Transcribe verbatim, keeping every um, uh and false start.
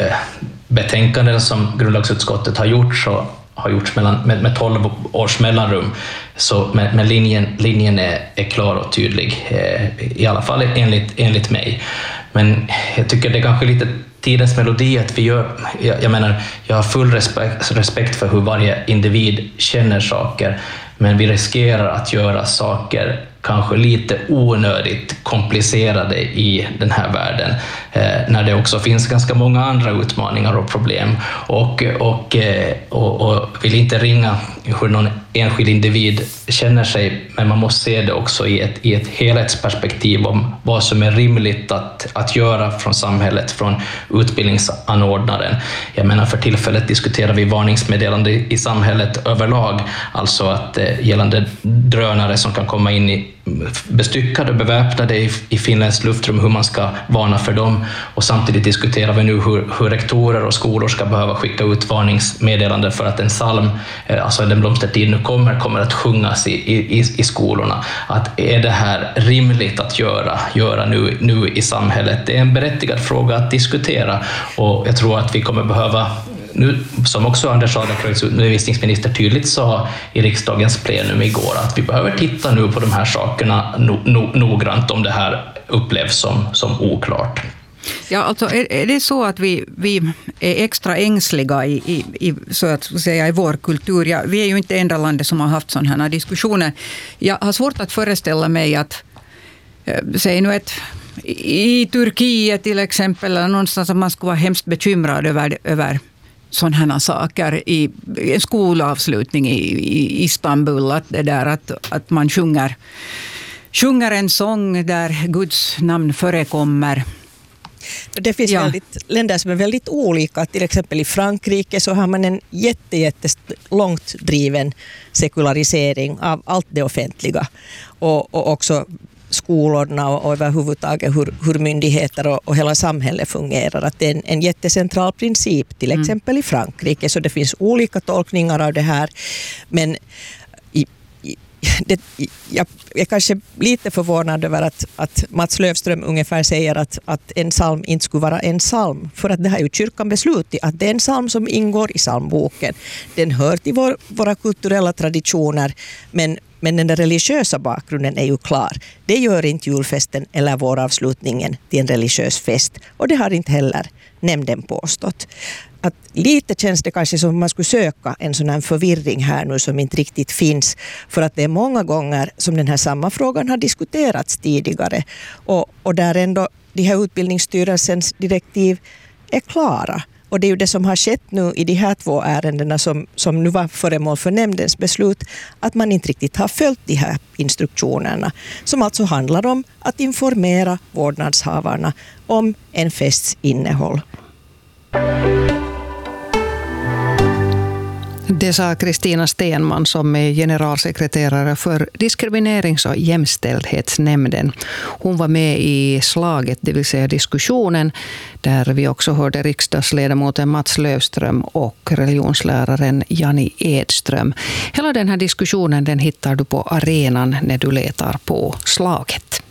betänkanden som grundlagsutskottet har gjort så har gjorts mellan, med, med tolv års mellanrum. Så, men men linjen, linjen är, är klar och tydlig, eh, i alla fall enligt, enligt mig. Men jag tycker det är kanske lite tidens melodi att vi gör, jag, jag menar, jag har full respekt, respekt för hur varje individ känner saker, men vi riskerar att göra saker kanske lite onödigt komplicerade i den här världen, eh, när det också finns ganska många andra utmaningar och problem. Och, och, eh, och, och vill inte ringa hur någon enskild individ känner sig, men man måste se det också i ett, i ett helhetsperspektiv om vad som är rimligt att, att göra från samhället, från utbildningsanordnaren. Jag menar, för tillfället diskuterar vi varningsmeddelande i samhället överlag, alltså att eh, gällande drönare som kan komma in i bestyckade och beväpnade i, i Finlands luftrum, hur man ska varna för dem. Och samtidigt diskuterar vi nu hur, hur rektorer och skolor ska behöva skicka ut varningsmeddelanden för att en psalm, alltså Den blomstertid nu kommer, kommer att sjungas i, i, i skolorna. Att är det här rimligt att göra, göra nu, nu i samhället? Det är en berättigad fråga att diskutera, och jag tror att vi kommer behöva nu, som också Anders Adlercreutz, undervisningsminister, tydligt sa i riksdagens plenum igår, att vi behöver titta nu på de här sakerna no, no, noggrant om det här upplevs som, som oklart. Ja, alltså är, är det så att vi, vi är extra ängsliga i, i, i, så att säga, i vår kultur? Ja, vi är ju inte enda landet som har haft sådana här diskussioner. Jag har svårt att föreställa mig att, säg nu ett, i Turkiet till exempel, eller någonstans att man skulle vara hemskt bekymrad över, över sådana här saker i en skolavslutning i, i Istanbul, att det där att, att man sjunger, sjunger en sång där Guds namn förekommer. Det finns ja. väldigt, länder som är väldigt olika. Till exempel i Frankrike så har man en jätte, jätte långt driven sekularisering av allt det offentliga, och, och också skolorna och, och överhuvudtaget hur, hur myndigheter och, och hela samhället fungerar. Att det är en, en jättecentral princip till exempel mm. i Frankrike, så det finns olika tolkningar av det här. Men i, i, det, jag är kanske lite förvånad över att, att Mats Löfström ungefär säger att, att en psalm inte skulle vara en psalm, för att det här är ju kyrkan beslutat att det är en psalm som ingår i psalmboken. Den hör till vår, våra kulturella traditioner, men Men den religiösa bakgrunden är ju klar. Det gör inte julfesten eller våravslutningen till en religiös fest. Och det har inte heller nämnden påstått. Att lite känns det kanske som att man skulle söka en sån här förvirring här nu som inte riktigt finns. För att det är många gånger som den här samma frågan har diskuterats tidigare. Och, och där ändå de här utbildningsstyrelsens direktiv är klara. Och det är ju det som har skett nu i de här två ärendena som, som nu var föremål för nämndens beslut, att man inte riktigt har följt de här instruktionerna, som alltså handlar om att informera vårdnadshavarna om en fests innehåll. Det sa Kristina Stenman som är generalsekreterare för diskriminerings- och jämställdhetsnämnden. Hon var med i slaget, det vill säga diskussionen, där vi också hörde riksdagsledamoten Mats Löfström och religionsläraren Jani Edström. Hela den här diskussionen den hittar du på arenan när du letar på slaget.